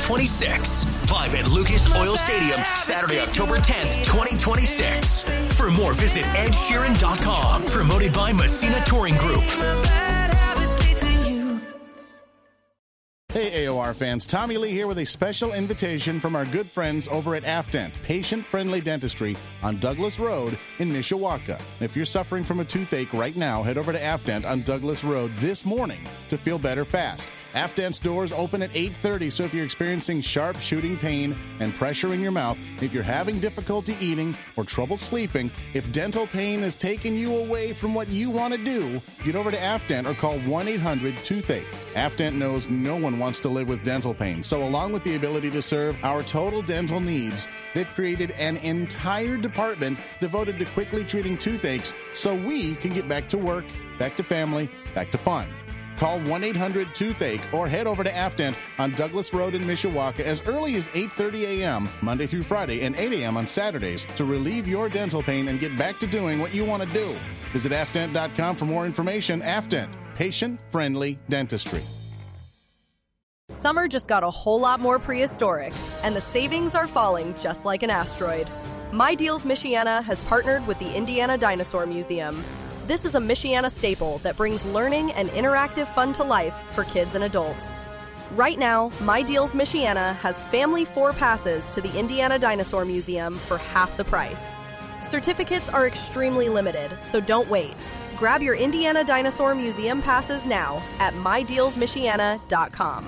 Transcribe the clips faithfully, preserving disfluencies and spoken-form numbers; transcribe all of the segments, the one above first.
twenty-six. Live at Lucas Oil Stadium, Saturday, October tenth, twenty twenty-six. For more, visit ed sheeran dot com. Promoted by Messina Touring Group. Hey, A O R fans. Tommy Lee here with a special invitation from our good friends over at Afdent, patient-friendly dentistry on Douglas Road in Mishawaka. If you're suffering from a toothache right now, head over to Afdent on Douglas Road this morning to feel better fast. Afdent's doors open at eight thirty, so if you're experiencing sharp shooting pain and pressure in your mouth, if you're having difficulty eating or trouble sleeping, if dental pain is taking you away from what you want to do, get over to Afdent or call one eight hundred toothache. Afdent knows no one wants to live with dental pain, so along with the ability to serve our total dental needs, they've created an entire department devoted to quickly treating toothaches so we can get back to work, back to family, back to fun. Call one eight hundred toothache or head over to Afdent on Douglas Road in Mishawaka as early as eight thirty a.m. Monday through Friday and eight a.m. on Saturdays to relieve your dental pain and get back to doing what you want to do. Visit afdent dot com for more information. Afdent, patient-friendly dentistry. Summer just got a whole lot more prehistoric, and the savings are falling just like an asteroid. My Deals Michiana has partnered with the Indiana Dinosaur Museum. This is a Michiana staple that brings learning and interactive fun to life for kids and adults. Right now, My Deals Michiana has family four passes to the Indiana Dinosaur Museum for half the price. Certificates are extremely limited, so don't wait. Grab your Indiana Dinosaur Museum passes now at my deals michiana dot com.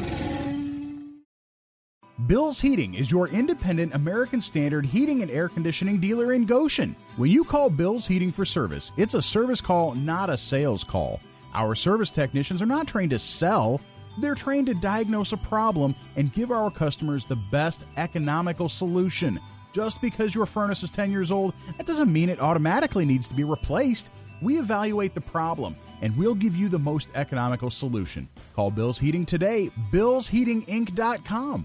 Bill's Heating is your independent American Standard heating and air conditioning dealer in Goshen. When you call Bill's Heating for service, it's a service call, not a sales call. Our service technicians are not trained to sell. They're trained to diagnose a problem and give our customers the best economical solution. Just because your furnace is ten years old, that doesn't mean it automatically needs to be replaced. We evaluate the problem, and we'll give you the most economical solution. Call Bill's Heating today, bills heating inc dot com.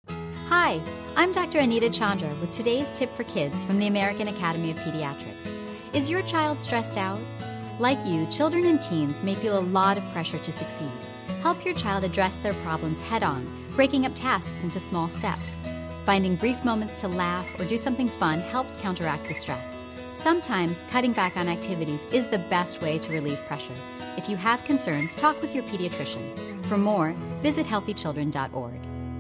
Hi, I'm Doctor Anita Chandra with today's tip for kids from the American Academy of Pediatrics. Is your child stressed out? Like you, children and teens may feel a lot of pressure to succeed. Help your child address their problems head-on, breaking up tasks into small steps. Finding brief moments to laugh or do something fun helps counteract the stress. Sometimes cutting back on activities is the best way to relieve pressure. If you have concerns, talk with your pediatrician. For more, visit healthy children dot org.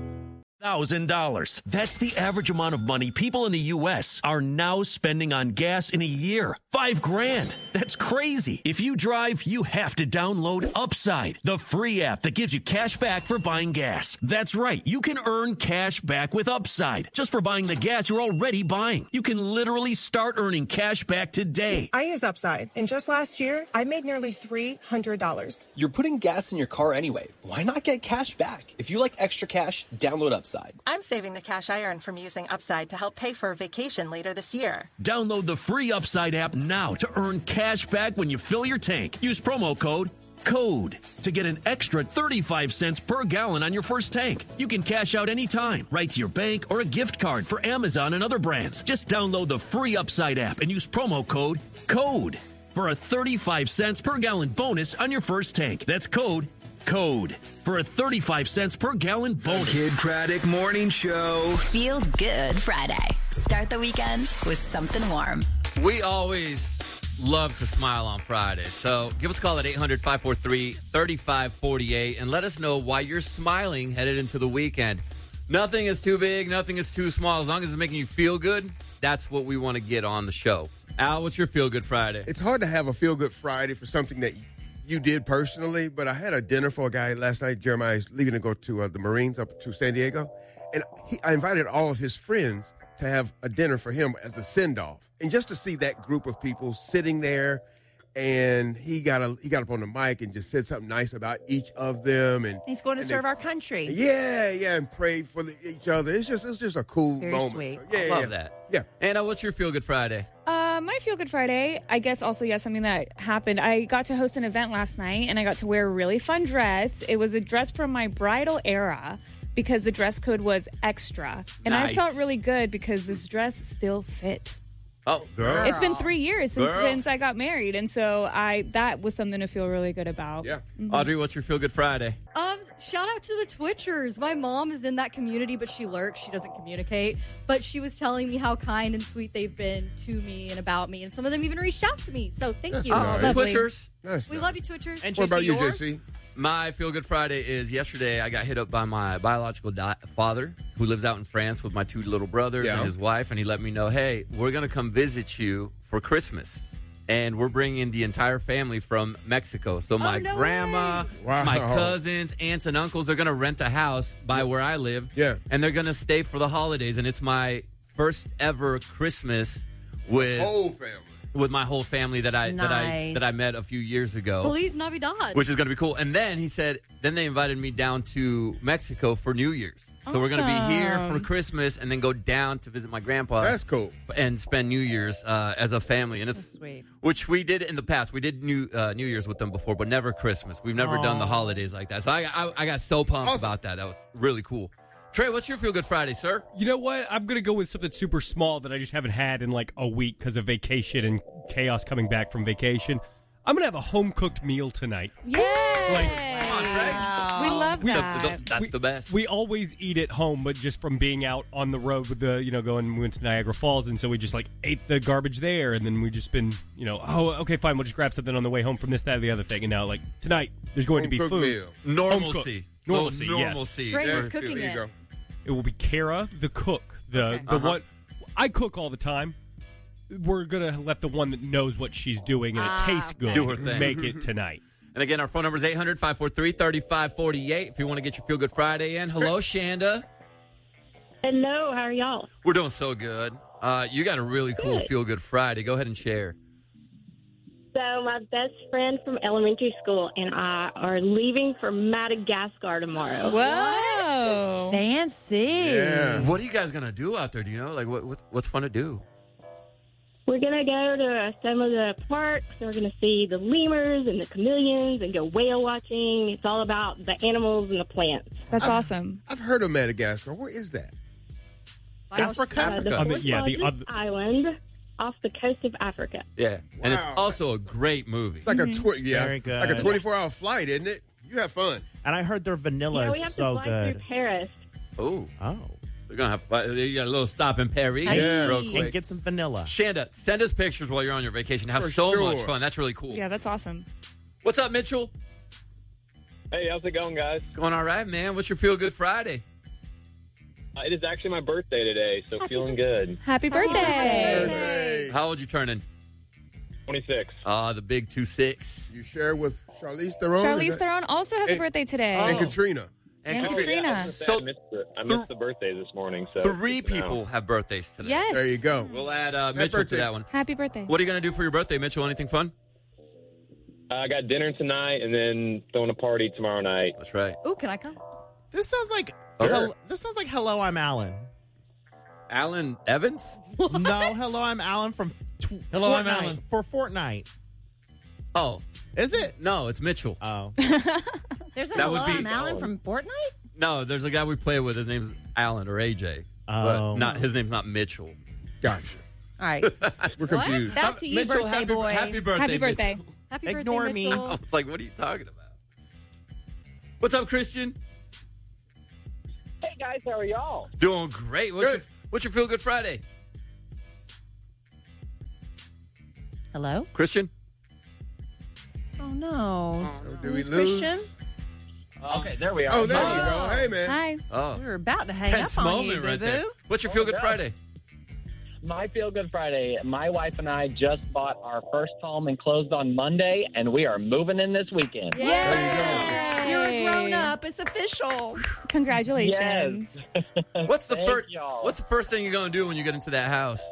Thousand dollars. That's the average amount of money people in the U S are now spending on gas in a year. Five grand. That's crazy. If you drive, you have to download Upside, the free app that gives you cash back for buying gas. That's right. You can earn cash back with Upside just for buying the gas you're already buying. You can literally start earning cash back today. I use Upside, and just last year, I made nearly three hundred dollars. You're putting gas in your car anyway. Why not get cash back? If you like extra cash, download Upside. I'm saving the cash I earn from using Upside to help pay for a vacation later this year. Download the free Upside app now to earn cash back when you fill your tank. Use promo code CODE to get an extra thirty-five cents per gallon on your first tank. You can cash out anytime, right to your bank or a gift card for Amazon and other brands. Just download the free Upside app and use promo code CODE for a thirty-five cents per gallon bonus on your first tank. That's code CODE for a thirty-five cents per gallon bonus. Kid Craddock Morning Show. Feel good Friday. Start the weekend with something warm. We always love to smile on Friday. So give us a call at eight hundred, five four three, three five four eight and let us know why you're smiling headed into the weekend. Nothing is too big. Nothing is too small. As long as it's making you feel good, that's what we want to get on the show. Al, what's your Feel Good Friday? It's hard to have a Feel Good Friday for something that you did personally, but I had a dinner for a guy last night. Jeremiah is leaving to go to uh, the Marines up to San Diego, and he, I invited all of his friends to have a dinner for him as a send-off, and just to see that group of people sitting there, and he got a he got up on the mic and just said something nice about each of them, and he's going to serve they, our country. Yeah, yeah, and prayed for the, each other. It's just it's just a cool Very moment. Sweet. So, yeah, I love yeah. that. Yeah. Anna, what's your Feel Good Friday? Uh, my Feel Good Friday, I guess also, yes, something that happened. I got to host an event last night, and I got to wear a really fun dress. It was a dress from my bridal era because the dress code was extra. And Nice. I felt really good because this dress still fit. Oh, girl. It's been three years since, Girl. since I got married, and so I that was something to feel really good about. Yeah. Mhm. Audrey, what's your Feel Good Friday? Um, shout out to the Twitchers. My mom is in that community, but she lurks. She doesn't communicate. But she was telling me how kind and sweet they've been to me and about me, and some of them even reached out to me. So thank That's you. nice. Lovely. Twitchers. That's We nice. love you, Twitchers. And What about you, yours? Jesse? My Feel Good Friday is yesterday I got hit up by my biological di- father who lives out in France with my two little brothers Yeah. and his wife, and he let me know, hey, we're going to come visit you for Christmas. And we're bringing the entire family from Mexico. So my no grandma, way. Wow. my cousins, aunts, and uncles are going to rent a house by where I live. Yeah. And they're going to stay for the holidays. And it's my first ever Christmas with Whole family. with my whole family that I that I Nice. that I met a few years ago. Feliz Navidad. Which is going to be cool. And then he said, then they invited me down to Mexico for New Year's. So we're going to be here for Awesome. Christmas and then go down to visit my grandpa. That's cool. And spend New Year's uh, as a family. And it's Sweet. which we did in the past. We did New uh, New Year's with them before, but never Christmas. We've never done the holidays like that. So I I, I got so pumped Awesome. about that. That was really cool. Trey, what's your Feel Good Friday, sir? You know what? I'm going to go with something super small that I just haven't had in like a week because of vacation and chaos coming back from vacation. I'm going to have a home-cooked meal tonight. Yay! Come on, Trey. We love We- that. That's We- the best. We always eat at home, but just from being out on the road with the, you know, going, we went to Niagara Falls, and so we just like ate the garbage there, and then we just been, you know, oh, okay, fine, we'll just grab something on the way home from this, that, or the other thing. And now, like, tonight, there's going to be Home-cooked food. meal. Normalcy. Home-cooked. Normalcy, Oh, yes. normalcy. Trey There- was cooking There you it. go. It will be Kara, the cook, the Okay. the Uh-huh. one. I cook all the time. We're gonna let the one that knows what she's doing and Ah, it tastes good Do her thing. make it tonight. And again, our phone number is eight hundred, five four three, three five four eight if you want to get your Feel Good Friday in. Hello, Shanda. Hello, how are y'all? We're doing so good. Uh, you got a really cool Good. Feel Good Friday. Go ahead and share. So my best friend from elementary school and I are leaving for Madagascar tomorrow. Whoa! Fancy. Yeah. What are you guys going to do out there? Do you know? Like, what, what what's fun to do? We're going to go to some of the parks. We're going to see the lemurs and the chameleons and go whale watching. It's all about the animals and the plants. That's I've- awesome. I've heard of Madagascar. Where is that? Africa. Uh, the On the- fourth yeah, the largest other- island off the coast of Africa. Yeah. And it's Wow. also a great movie. It's like a tw- yeah, Very good. like a twenty-four hour flight, isn't it? You have fun. And I heard their vanilla Yeah, we is have so to fly good. through Paris. Oh. Oh. We're going to have you got a little stop in Paris Yeah. real And quick. get some vanilla. Shanda, send us pictures while you're on your vacation. Have For so sure. much fun. That's really cool. Yeah, that's awesome. What's up, Mitchell? Hey, how's it going, guys? Going all right, man. What's your Feel Good Friday? Uh, it is actually my birthday today, so feeling good. Happy birthday! Birthday. How old you turning? twenty-six. Ah, the big two six. You share with Charlize Theron? Charlize Is that- Theron also has a And- birthday today. and Oh. Katrina. And Katri- Katrina. I, was gonna say, So- I missed, the, I missed the birthday this morning. So Three good to know. people have birthdays today. Yes. There you go. We'll add uh, Happy Mitchell birthday. to that one. Happy birthday. What are you going to do for your birthday, Mitchell? Anything fun? Uh, I got dinner tonight and then throwing a party tomorrow night. That's right. Ooh, can I come? This sounds like Oh. hel- this sounds like Hello, I'm Alan. Alan Evans? No, Hello, I'm Alan from tw- Hello, I'm Fortnite, Alan. for Fortnite. Oh. Is it? No, it's Mitchell. Oh. There's a That hello, would be- I'm Alan from Fortnite? No, there's a guy we play with. His name's Alan or A J. Oh. But not his name's not Mitchell. Gotcha. All right. We're confused. Back to you, Mitchell, birthday happy, boy. Happy birthday, Happy birthday. Mitchell. Happy Ignore birthday, me. Mitchell. I was like, what are you talking about? What's up, Christian? Hey, guys, how are y'all? Doing great. What's, Good. your, what's your Feel Good Friday? Hello? Christian? Oh, no. Oh, do we Who's lose? Christian? Okay, there we are. Oh, there you Oh. go. Hey, man. Hi. Oh. We were about to hang Tense up on moment you, right boo-boo. there. What's your Feel Good yeah. Friday? My Feel Good Friday. My wife and I just bought our first home and closed on Monday, and we are moving in this weekend. Yay! You're a grown up. It's official. Congratulations. Yes. What's the Thank first y'all. What's the first thing you're going to do when you get into that house?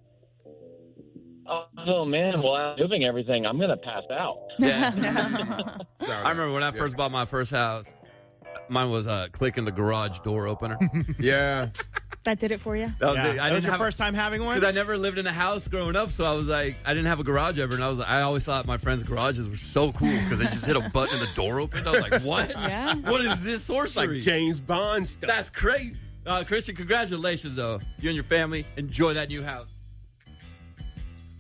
Oh, man. Well, I'm moving everything. I'm going to pass out. Yeah. Sorry. I remember when I Yeah. first bought my first house, mine was uh, clicking the garage door opener. Yeah. That did it for you? That was Yeah. it. I That was didn't your have first time having one? because I never lived in a house growing up, so I was like, I didn't have a garage ever, and I was like, I always thought my friends' garages were so cool because they just hit a button and the door opened. I was like, what? Yeah. What is this It's sorcery? like James Bond stuff. That's crazy. Uh, Christian, congratulations, though. You and your family enjoy that new house.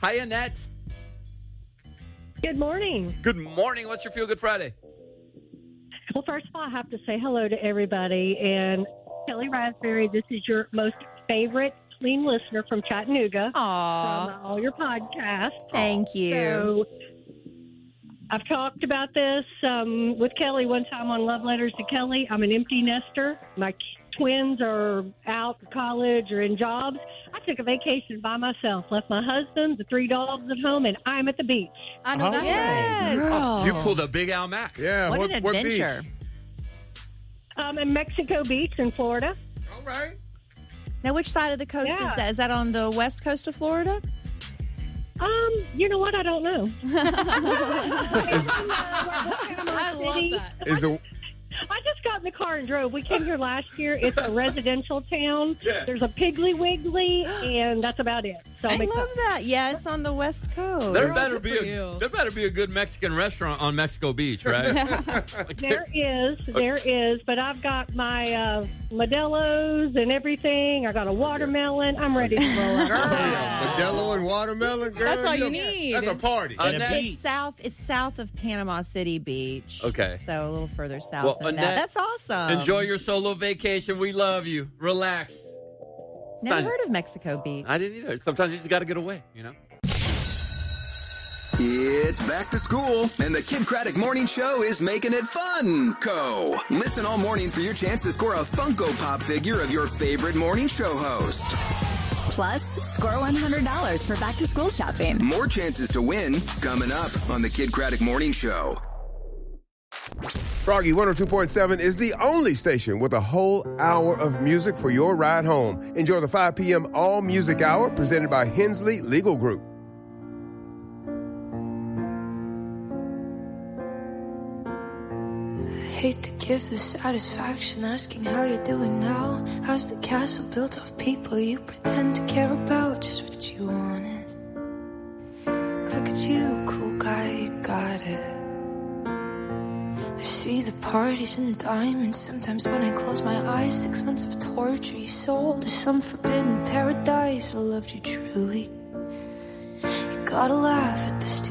Hi, Annette. Good morning. Good morning. What's your Feel Good Friday? Well, first of all, I have to say hello to everybody. And Kelly Raspberry, this is your most favorite clean listener from Chattanooga. Aww. From all your podcasts. Thank you. So I've talked about this um, with Kelly one time on Love Letters to Kelly. I'm an empty nester. My twins are out of college or in jobs. I took a vacation by myself, left my husband, the three dogs at home, and I'm at the beach. I know that's Yes. Oh, you pulled a big Al Mac. Yeah. What, an adventure. I'm in Mexico Beach in Florida. All right. Now, which side of the coast Yeah. is that? Is that on the west coast of Florida? Um, you know what? I don't know. I love that. Is the I just got in the car and drove. We came here last year. It's a residential town. Yeah. There's a Piggly Wiggly, and that's about it. So I I'm love excited. that. Yeah, it's on the west coast. There better good be for a you. there better be a good Mexican restaurant on Mexico Beach, right? There is, there is, but I've got my uh, Modelo's and everything. I got a watermelon. I'm ready to roll out. Modelo and watermelon, girl? That's all you Yo, need. That's a party. Annette, It's south. It's south of Panama City Beach. Okay. So a little further south Well, than Annette, that. That's awesome. enjoy your solo vacation. We love you. Relax. Never Fine. heard of Mexico Beach. I didn't either. Sometimes you just got to get away, you know? It's back to school, and the Kid Craddock Morning Show is making it fun. Go. Listen all morning for your chance to score a Funko Pop figure of your favorite morning show host. Plus, score one hundred dollars for back to school shopping. More chances to win coming up on the Kid Craddock Morning Show. Froggy one oh two point seven is the only station with a whole hour of music for your ride home. Enjoy the five p.m. All Music Hour presented by Hensley Legal Group. Hate to give the satisfaction asking how you're doing now. How's the castle built of people you pretend to care about? Just what you wanted. Look at you, cool guy, you got it. I see the parties and the diamonds. Sometimes when I close my eyes, six months of torture you sold to some forbidden paradise. I loved you truly. You gotta laugh at the stupid